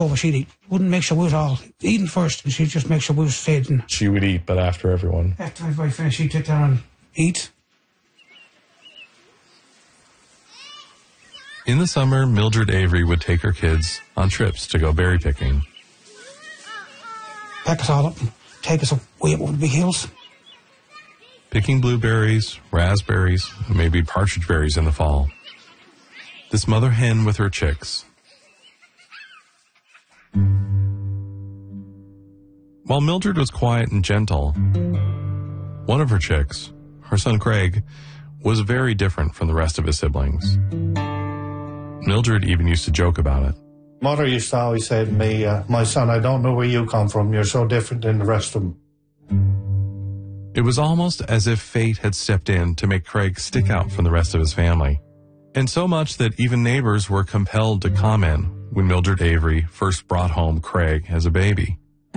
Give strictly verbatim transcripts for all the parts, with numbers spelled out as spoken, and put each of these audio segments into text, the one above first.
over she'd eat. Wouldn't make sure we was all eating first, and she'd just make sure we was fed. And she would eat, but after everyone. After everybody finished, she'd sit down and eat. In the summer, Mildred Avery would take her kids on trips to go berry picking. Pack us all up and take us way up over the big hills. Picking blueberries, raspberries, and maybe partridge berries in the fall. This mother hen with her chicks. While Mildred was quiet and gentle, one of her chicks, her son Craig, was very different from the rest of his siblings. Mildred even used to joke about it. Mother used to always say to me, uh, my son, I don't know where you come from. You're so different than the rest of them. It was almost as if fate had stepped in to make Craig stick out from the rest of his family. And so much that even neighbors were compelled to comment when Mildred Avery first brought home Craig as a baby.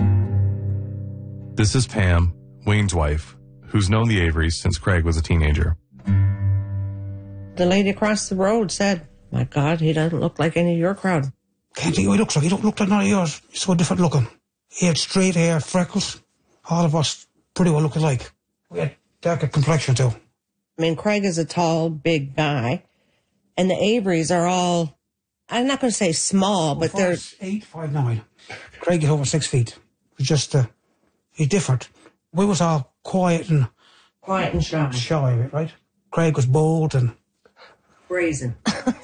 This is Pam, Wayne's wife, who's known the Averys since Craig was a teenager. The lady across the road said, my God, he doesn't look like any of your crowd. Can't think what he looks like. He don't look like none of yours. He's so different looking. He had straight hair, freckles. All of us pretty well look alike. We had darker complexion too. I mean, Craig is a tall, big guy. And the Averys are all, I'm not going to say small, but they're... Eight, five, nine. Craig is over six feet. It's just, uh, he's different. We was all quiet and... Quiet and shy. Shy, right? Craig was bold and... Brazen.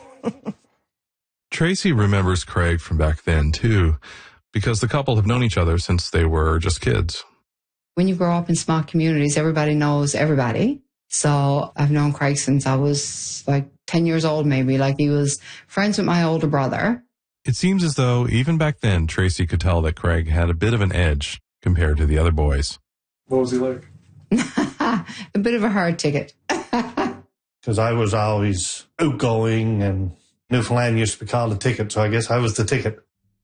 Tracy remembers Craig from back then, too, because the couple have known each other since they were just kids. When you grow up in small communities, everybody knows everybody. So I've known Craig since I was like ten years old, maybe. Like he was friends with my older brother. It seems as though even back then, Tracy could tell that Craig had a bit of an edge compared to the other boys. What was he like? A bit of a hard ticket. Because I was always outgoing, and Newfoundland used to be called a ticket, so I guess I was the ticket.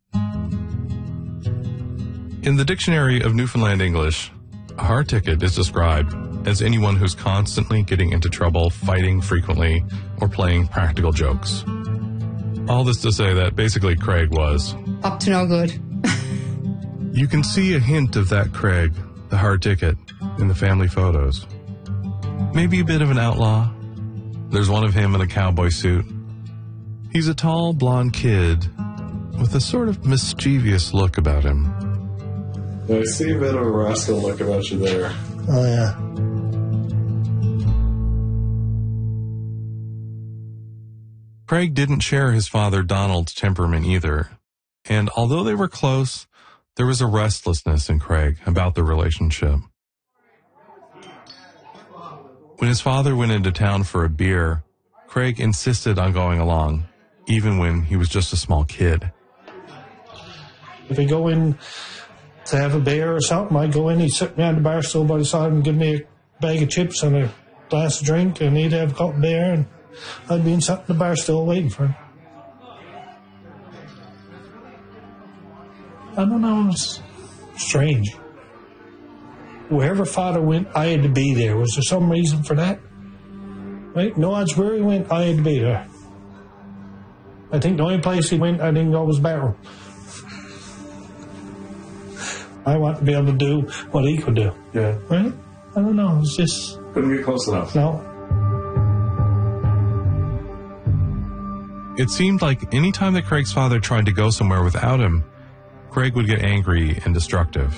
In the Dictionary of Newfoundland English, a hard ticket is described as anyone who's constantly getting into trouble, fighting frequently, or playing practical jokes. All this to say that basically Craig was... up to no good. You can see a hint of that Craig, the hard ticket, in the family photos. Maybe a bit of an outlaw. There's one of him in a cowboy suit. He's a tall, blonde kid with a sort of mischievous look about him. I see a bit of a rascal look about you there. Oh, yeah. Craig didn't share his father Donald's temperament either. And although they were close, there was a restlessness in Craig about the relationship. When his father went into town for a beer, Craig insisted on going along, even when he was just a small kid. If we go in to have a beer or something, I'd go in, he'd sit me on the bar stool by the side and give me a bag of chips and a glass of drink, and he'd have a cup of beer, and I'd be in sitting on the bar stool waiting for him. I don't know, it's strange. Wherever father went, I had to be there. Was there some reason for that? Right? No odds where he went, I had to be there. I think the only place he went, I didn't go was bathroom. I want to be able to do what he could do. Yeah. Right? I don't know. It's just... Couldn't get close enough. No. It seemed like any time that Craig's father tried to go somewhere without him, Craig would get angry and destructive.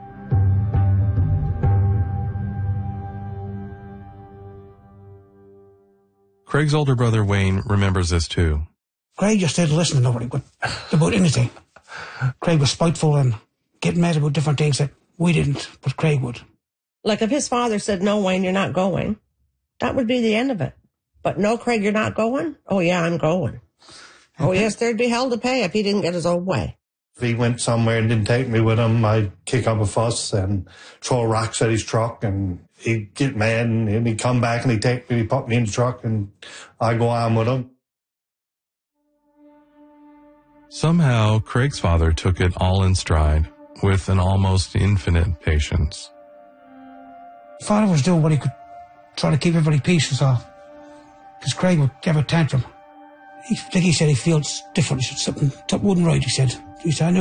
Craig's older brother Wayne remembers this too. Craig just didn't listen to nobody but about anything. Craig was spiteful and getting mad about different things that we didn't, but Craig would. Like if his father said, no, Wayne, you're not going, that would be the end of it. But no, Craig, you're not going? Oh, yeah, I'm going. Oh, yes, there'd be hell to pay if he didn't get his own way. If he went somewhere and didn't take me with him, I'd kick up a fuss and throw rocks at his truck, and he'd get mad, and he'd come back and he'd take me, he'd put me in the truck, and I'd go on with him. Somehow, Craig's father took it all in stride, with an almost infinite patience. Father was doing what he could, trying to keep everybody peace, was all. Because Craig would have a tantrum. He, like he said, he feels different. He said something, something wasn't right, he said. He said, I knew